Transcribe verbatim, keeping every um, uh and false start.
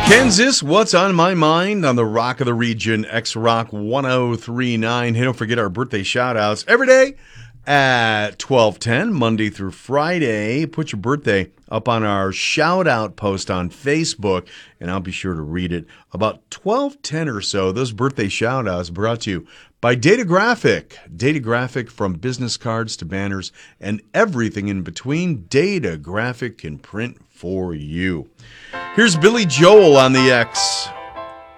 Kansas, what's on my mind on the Rock of the Region, X-Rock ten thirty-nine. Hey, don't forget our birthday shout-outs every day at twelve ten, Monday through Friday. Put your birthday up on our shout-out post on Facebook, and I'll be sure to read it. About twelve ten or so, those birthday shout-outs brought to you by Datagraphic. Datagraphic, from business cards to banners and everything in between, Datagraphic can print for you. Here's Billy Joel on the X.